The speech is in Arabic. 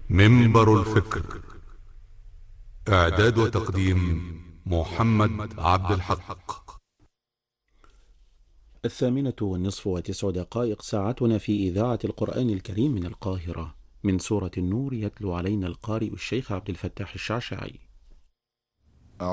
منبر الفكر. إعداد وتقديم محمد عبد الحق. 8:09 ساعتنا في إذاعة القرآن الكريم من القاهرة، من سورة النور. يتلو علينا القارئ الشيخ عبد الفتاح الشعشعي.